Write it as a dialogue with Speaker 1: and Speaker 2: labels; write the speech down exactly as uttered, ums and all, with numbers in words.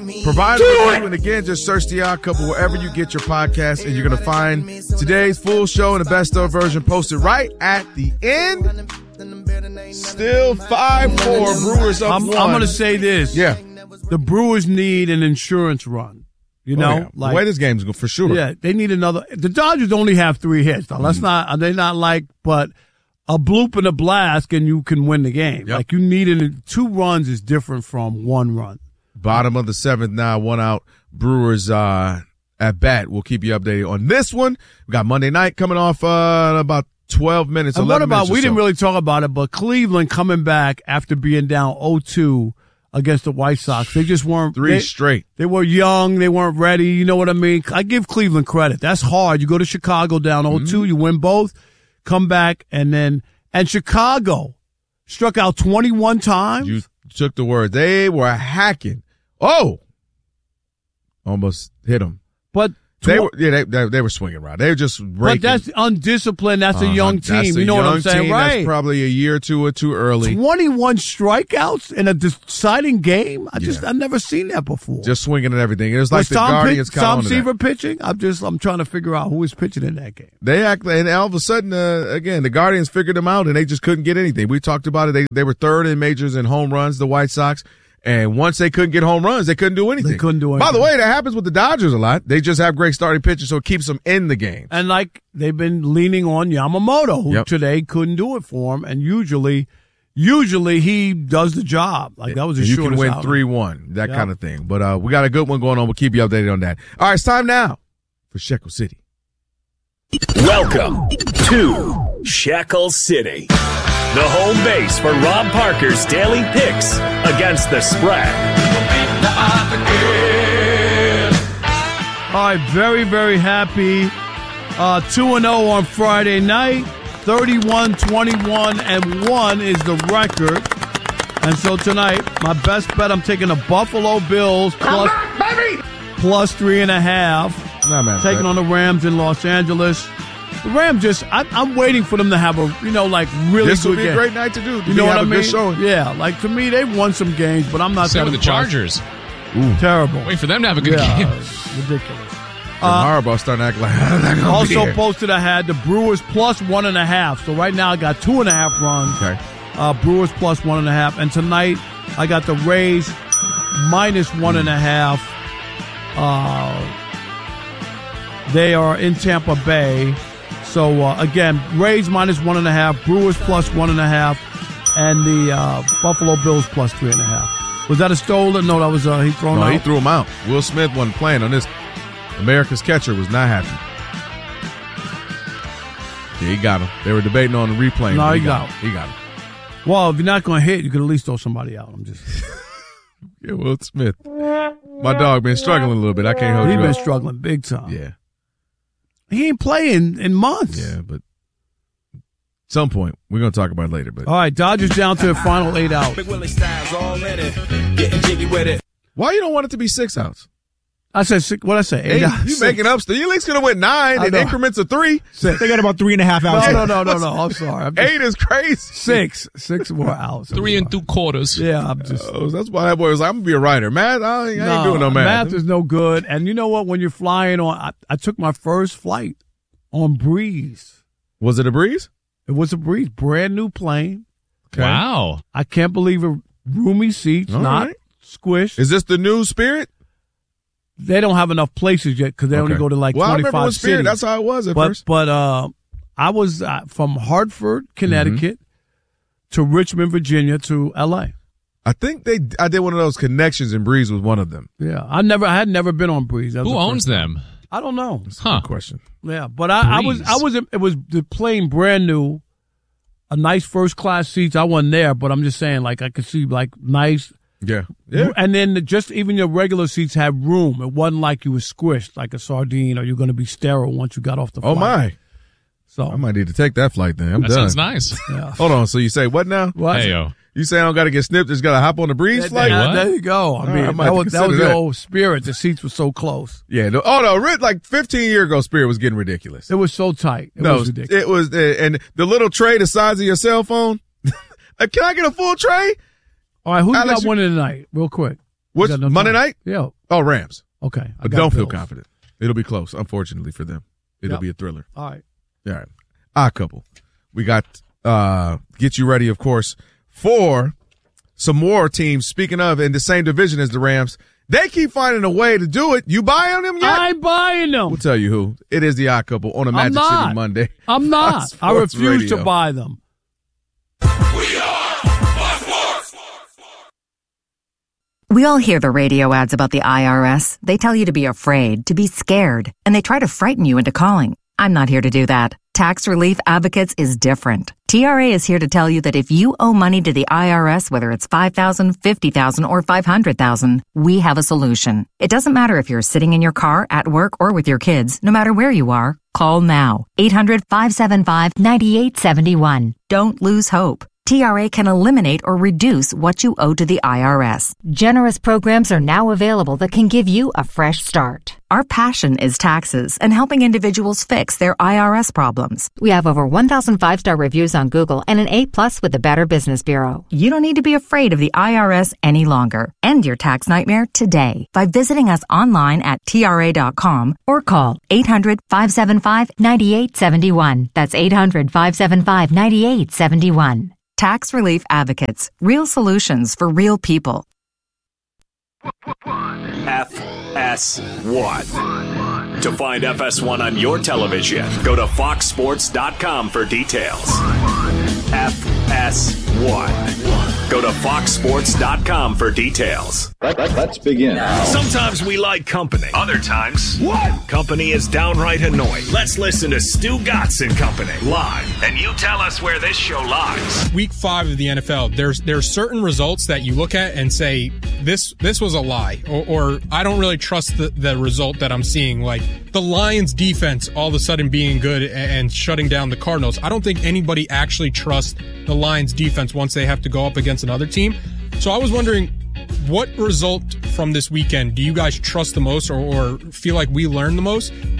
Speaker 1: Provided with Cleveland. Again, just search The Odd Couple wherever you get your podcast, and you're going to find today's full show and the best of version posted right at the end. Still five four, Brewers up
Speaker 2: I'm,
Speaker 1: one.
Speaker 2: I'm going to say this.
Speaker 1: Yeah.
Speaker 2: The Brewers need an insurance run. You know,
Speaker 1: oh, yeah.
Speaker 2: like
Speaker 1: the way this game's going for sure.
Speaker 2: Yeah, they need another. The Dodgers only have three hits. Now, let's mm. not. They're not like, but a bloop and a blast, and you can win the game.
Speaker 1: Yep.
Speaker 2: Like you need an, two runs is different from one run.
Speaker 1: Bottom of the seventh now, one out. Brewers uh, at bat. We'll keep you updated on this one. We got Monday night coming off uh, in about twelve minutes.
Speaker 2: And what about? We
Speaker 1: so.
Speaker 2: didn't really talk about it, but Cleveland coming back after being down oh two. Against the White Sox. They just weren't.
Speaker 1: Three
Speaker 2: they,
Speaker 1: straight.
Speaker 2: They were young. They weren't ready. You know what I mean? I give Cleveland credit. That's hard. You go to Chicago down oh two, mm-hmm. you win both, come back, and then, and Chicago struck out twenty-one times.
Speaker 1: You took the word. They were hacking. Oh! Almost hit them.
Speaker 2: But
Speaker 1: They were, yeah, they, they, they were swinging right. They were just raking.
Speaker 2: But that's undisciplined. That's uh-huh. a young team.
Speaker 1: That's
Speaker 2: you know what I'm saying,
Speaker 1: team.
Speaker 2: right?
Speaker 1: That's probably a year or two or too early.
Speaker 2: twenty-one strikeouts in a deciding game. I just,
Speaker 1: yeah.
Speaker 2: I've never seen that before.
Speaker 1: Just swinging and everything. It was like
Speaker 2: was
Speaker 1: the
Speaker 2: Tom
Speaker 1: Guardians.
Speaker 2: Pitch, Tom Seaver pitching. I'm just, I'm trying to figure out who was pitching in that game.
Speaker 1: They act, and all of a sudden, uh, again, the Guardians figured them out, and they just couldn't get anything. We talked about it. They they were third in majors in home runs. The White Sox. And once they couldn't get home runs, they couldn't do anything.
Speaker 2: They couldn't do anything.
Speaker 1: By the way, that happens with the Dodgers a lot. They just have great starting pitchers, so it keeps them in the game.
Speaker 2: And like they've been leaning on Yamamoto, who
Speaker 1: yep.
Speaker 2: today couldn't do it for him. And usually, usually he does the job. Like that was a
Speaker 1: you
Speaker 2: shortest
Speaker 1: can win
Speaker 2: outing.
Speaker 1: three one, that
Speaker 2: yep.
Speaker 1: kind of thing. But uh, we got a good one going on. We'll keep you updated on that. All right, it's time now for Shekel City.
Speaker 3: Welcome to Shekel City, the home base for Rob Parker's daily picks against the spread.
Speaker 2: All right, very, very happy. Uh, two and oh on Friday night. thirty-one, twenty-one, and one is the record. And so tonight, my best bet, I'm taking the Buffalo Bills plus,
Speaker 1: back, baby!
Speaker 2: plus three and a half.
Speaker 1: Nah, man,
Speaker 2: taking
Speaker 1: man.
Speaker 2: on the Rams in Los Angeles. The Rams just, I, I'm waiting for them to have a, you know, like really
Speaker 1: this
Speaker 2: good
Speaker 1: would be
Speaker 2: game.
Speaker 1: a great night to do.
Speaker 2: You know what I mean?
Speaker 1: Showing.
Speaker 2: Yeah, like to me, they've won some games, but I'm not.
Speaker 4: So the Chargers.
Speaker 1: Ooh.
Speaker 2: Terrible.
Speaker 4: Wait for them to have a good
Speaker 2: yeah,
Speaker 4: game.
Speaker 2: Ridiculous.
Speaker 1: Uh, Harbaugh starting to act like that.
Speaker 2: Also posted I had the Brewers plus one and a half. So right now I got two and a half runs.
Speaker 1: Okay.
Speaker 2: Uh, Brewers plus one and a half. And tonight I got the Rays minus one and a half. Uh, they are in Tampa Bay. So uh, again, Rays minus one and a half, Brewers plus one and a half, and the uh, Buffalo Bills plus three and a half. Was that a stolen? No, that was uh, he thrown
Speaker 1: no,
Speaker 2: out.
Speaker 1: he threw him out. Will Smith wasn't playing on this. America's catcher was not happy. Yeah, he got him. They were debating on the replay.
Speaker 2: No,
Speaker 1: he,
Speaker 2: he
Speaker 1: got
Speaker 2: got
Speaker 1: him. He got him.
Speaker 2: Well, if you're not going to hit, you could at least throw somebody out. I'm just.
Speaker 1: Yeah, Will Smith. My dog been struggling a little bit. I can't hold
Speaker 2: He's
Speaker 1: you
Speaker 2: been
Speaker 1: up.
Speaker 2: struggling big time.
Speaker 1: Yeah.
Speaker 2: He ain't playing in months.
Speaker 1: Yeah, but at some point, we're going to talk about it later. But
Speaker 2: all right, Dodgers down to the final eight outs.
Speaker 3: Big Willie Styles already getting jiggy with it.
Speaker 1: Why you don't want it to be six outs?
Speaker 2: I said six. What I say? Eight.
Speaker 1: Eight,
Speaker 2: outs.
Speaker 1: you making up stuff. You at least could have went nine in increments of three.
Speaker 5: Six. They got about three and a half outs.
Speaker 2: No, no, no, no, no. I'm sorry. I'm just,
Speaker 1: Eight is crazy.
Speaker 2: Six. Six more outs.
Speaker 4: Three and two quarters.
Speaker 2: Yeah, I'm just.
Speaker 1: Oh, that's why that boy was like, I'm going to be a writer. Math, I ain't, I ain't
Speaker 2: no,
Speaker 1: doing no math.
Speaker 2: Math is no good. And you know what? When you're flying on, I, I took my first flight on Breeze.
Speaker 1: Was it a Breeze?
Speaker 2: It was a Breeze. Brand new plane.
Speaker 1: Okay.
Speaker 4: Wow.
Speaker 2: I can't believe it. Roomy seats,
Speaker 1: All
Speaker 2: not
Speaker 1: right.
Speaker 2: squished.
Speaker 1: Is this the new Spirit?
Speaker 2: They don't have enough places yet because they
Speaker 1: Okay.
Speaker 2: only go to like
Speaker 1: well,
Speaker 2: twenty-five
Speaker 1: I remember with Spirit,
Speaker 2: cities.
Speaker 1: that's how it was at
Speaker 2: but,
Speaker 1: first.
Speaker 2: But uh, I was uh, from Hartford, Connecticut
Speaker 1: Mm-hmm.
Speaker 2: to Richmond, Virginia to L A.
Speaker 1: I think they. I did one of those connections, and Breeze was one of them.
Speaker 2: Yeah, I never, I had never been on Breeze. That was
Speaker 4: Who
Speaker 2: the
Speaker 4: owns
Speaker 2: first time.
Speaker 4: them?
Speaker 2: I don't know.
Speaker 1: That's a
Speaker 4: Huh.
Speaker 1: good question.
Speaker 2: Yeah, but I, I was,
Speaker 4: Breeze.
Speaker 2: I was, it was the plane brand new, a nice first class seats. I wasn't there, but I'm just saying, like I could see like nice.
Speaker 1: Yeah, yeah.
Speaker 2: And then the, just even your regular seats had room. It wasn't like you were squished like a sardine or you're going to be sterile once you got off the flight.
Speaker 1: Oh my!
Speaker 2: So
Speaker 1: I might need to take that flight then. I'm
Speaker 4: That
Speaker 1: done.
Speaker 4: sounds nice.
Speaker 2: yeah.
Speaker 1: Hold on. So you say what now?
Speaker 2: What?
Speaker 4: Hey, yo.
Speaker 1: You say I don't got to get snipped? Just got to hop on the Breeze
Speaker 2: Yeah,
Speaker 1: flight?
Speaker 2: there,
Speaker 4: What?
Speaker 2: there you go. I
Speaker 1: All
Speaker 2: mean,
Speaker 1: right, I might
Speaker 2: that
Speaker 1: have to
Speaker 2: was, that was
Speaker 1: consider
Speaker 2: the
Speaker 1: that.
Speaker 2: old Spirit. The seats were so close.
Speaker 1: Yeah. No, oh no! Rid- Like fifteen years ago, Spirit was getting ridiculous.
Speaker 2: It was so tight. It
Speaker 1: no,
Speaker 2: was ridiculous.
Speaker 1: it was, uh, and the little tray the size of your cell phone. Uh, Can I get a full tray?
Speaker 2: All right, who's
Speaker 1: Alex,
Speaker 2: got
Speaker 1: you-
Speaker 2: winning tonight? Real quick.
Speaker 1: What's
Speaker 2: You got no
Speaker 1: Monday
Speaker 2: time.
Speaker 1: night?
Speaker 2: Yeah.
Speaker 1: Oh, Rams.
Speaker 2: Okay. I
Speaker 1: But
Speaker 2: got
Speaker 1: don't feel
Speaker 2: Bills.
Speaker 1: confident. It'll be close, unfortunately for them. It'll
Speaker 2: Yep.
Speaker 1: be a thriller.
Speaker 2: All right.
Speaker 1: All right. Odd couple. We got uh get you ready, of course, for some more teams. Speaking of, in the same division as the Rams, they keep finding a way to do it. You buying them yet?
Speaker 2: I'm buying them.
Speaker 1: We'll tell you who. It is the Odd Couple on a
Speaker 2: I'm
Speaker 1: Magic
Speaker 2: not.
Speaker 1: City Monday.
Speaker 2: I'm not.
Speaker 1: Fox
Speaker 2: I
Speaker 1: Sports
Speaker 2: refuse
Speaker 1: Radio.
Speaker 2: to buy them.
Speaker 6: We all hear the radio ads about the I R S. They tell you to be afraid, to be scared, and they try to frighten you into calling. I'm not here to do that. Tax Relief Advocates is different. T R A is here to tell you that if you owe money to the I R S, whether it's five thousand dollars, fifty thousand dollars, or five hundred thousand dollars, we have a solution. It doesn't matter if you're sitting in your car, at work, or with your kids. No matter where you are, call now. eight hundred, five seven five, nine eight seven one. Don't lose hope. T R A can eliminate or reduce what you owe to the I R S.
Speaker 7: Generous programs are now available that can give you a fresh start.
Speaker 6: Our passion is taxes and helping individuals fix their I R S problems.
Speaker 7: We have over one thousand five-star reviews on Google and an A plus with the Better Business Bureau.
Speaker 6: You don't need to be afraid of the I R S any longer. End your tax nightmare today by visiting us online at T R A dot com or call eight hundred, five seven five, nine eight seven one. That's eight hundred, five seven five, nine eight seven one. Tax Relief Advocates. Real solutions for real people.
Speaker 3: F S one. To find F S one on your television, go to fox sports dot com for details. F S one. Go to fox sports dot com for details.
Speaker 8: Let, let, let's begin.
Speaker 3: Sometimes we like company. Other times, what? Company is downright annoying. Let's listen to Stu Gatz and Company live, and you tell us where this show lies.
Speaker 9: Week five of the N F L, there's there's certain results that you look at and say, this this was a lie, or, or I don't really trust the, the result that I'm seeing. Like the Lions defense all of a sudden being good and, and shutting down the Cardinals. I don't think anybody actually trusts the Lions defense once they have to go up against another team. So I was wondering, what result from this weekend do you guys trust the most, or, or feel like we learned the most?